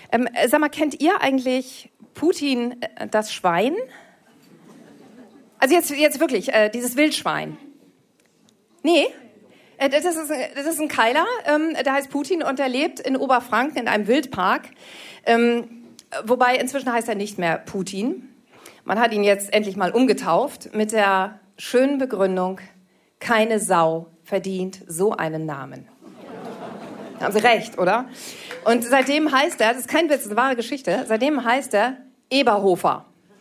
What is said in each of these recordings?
Sag mal, kennt ihr eigentlich Putin das Schwein? Also jetzt wirklich, dieses Wildschwein. Nee? Das ist ein Keiler, der heißt Putin und der lebt in Oberfranken in einem Wildpark. Wobei inzwischen heißt er nicht mehr Putin. Man hat ihn jetzt endlich mal umgetauft mit der schönen Begründung, keine Sau verdient so einen Namen. Da haben Sie recht, oder? Und seitdem heißt er, das ist kein Witz, das ist eine wahre Geschichte, seitdem heißt er Eberhofer.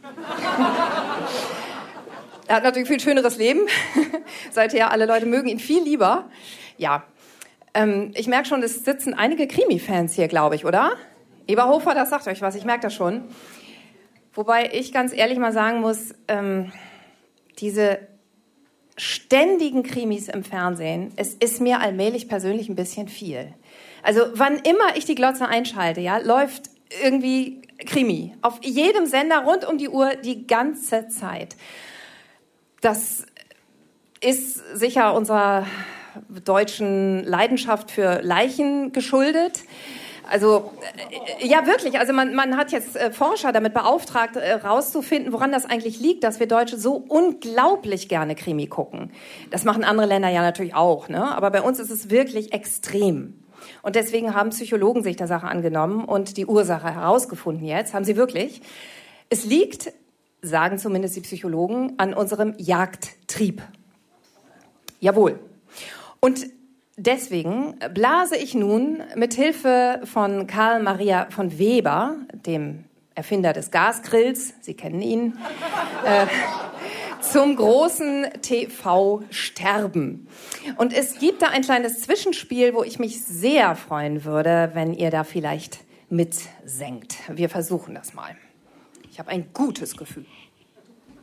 Er hat natürlich ein viel schöneres Leben. Seither, alle Leute mögen ihn viel lieber. Ja, ich merke schon, es sitzen einige Krimi-Fans hier, glaube ich, oder? Eberhofer, das sagt euch was, ich merke das schon. Wobei ich ganz ehrlich mal sagen muss, diese ständigen Krimis im Fernsehen, es ist mir allmählich persönlich ein bisschen viel. Also wann immer ich die Glotze einschalte, ja, läuft irgendwie Krimi. Auf jedem Sender rund um die Uhr die ganze Zeit. Das ist sicher unserer deutschen Leidenschaft für Leichen geschuldet. Also, ja wirklich, also man hat jetzt Forscher damit beauftragt, rauszufinden, woran das eigentlich liegt, dass wir Deutsche so unglaublich gerne Krimi gucken. Das machen andere Länder ja natürlich auch, ne? Aber bei uns ist es wirklich extrem. Und deswegen haben Psychologen sich der Sache angenommen und die Ursache herausgefunden jetzt, haben sie wirklich. Es liegt, sagen zumindest die Psychologen, an unserem Jagdtrieb. Jawohl. Und deswegen blase ich nun mit Hilfe von Karl Maria von Weber, dem Erfinder des Gasgrills, Sie kennen ihn, zum großen TV-Sterben. Und es gibt da ein kleines Zwischenspiel, wo ich mich sehr freuen würde, wenn ihr da vielleicht mitsenkt. Wir versuchen das mal. Ich habe ein gutes Gefühl.